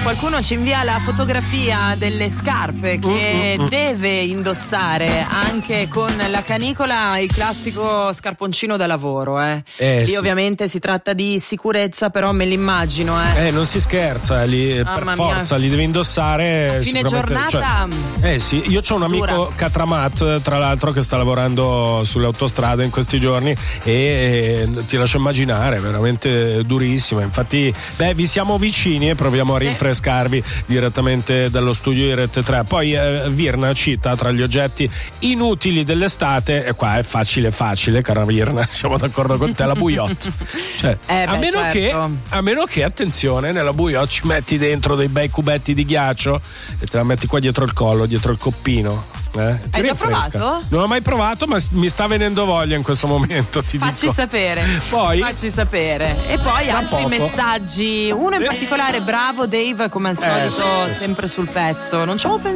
qualcuno ci invia la fotografia delle scarpe che deve indossare anche con la canicola, il classico scarponcino da lavoro. Lì sì. ovviamente si tratta di sicurezza, però me l'immagino. Non si scherza, lì per forza li devi indossare. A fine giornata. Sì, io c'ho un amico Catramat, tra l'altro, che sta lavorando sulle autostrade in questi giorni e ti lascio immaginare, veramente durissima. Infatti, vi siamo vicini e proviamo a rinfrescarvi direttamente dallo studio di Rete 3. Poi Virna cita tra gli oggetti inutili dell'estate, e qua è facile, cara Virna, siamo d'accordo con te, la bouillotte. Cioè, a meno che, attenzione, nella bouillotte ci metti dentro dei bei cubetti di ghiaccio e te la metti qua dietro il collo, dietro il coppino. Hai già provato? Non ho mai provato, ma mi sta venendo voglia in questo momento. Facci sapere. Facci sapere. E poi altri messaggi. Uno in particolare, bravo Dave, come al solito, sempre sul pezzo. Non ci avevo pensato.